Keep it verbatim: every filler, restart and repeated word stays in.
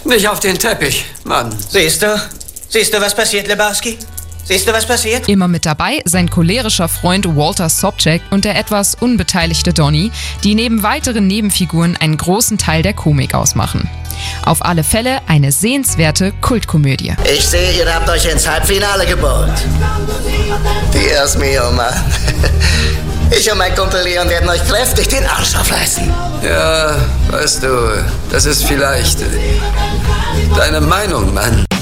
Nicht auf den Teppich, Mann. Siehst du? Siehst du, was passiert, Lebowski? Siehst du, was passiert? Immer mit dabei sein cholerischer Freund Walter Sobchak und der etwas unbeteiligte Donnie, die neben weiteren Nebenfiguren einen großen Teil der Komik ausmachen. Auf alle Fälle eine sehenswerte Kultkomödie. Ich sehe, ihr habt euch ins Halbfinale gebohrt. Dios mio, Mann. Ich und mein Kumpel Leon werden euch kräftig den Arsch aufreißen. Ja, weißt du, das ist vielleicht deine Meinung, Mann.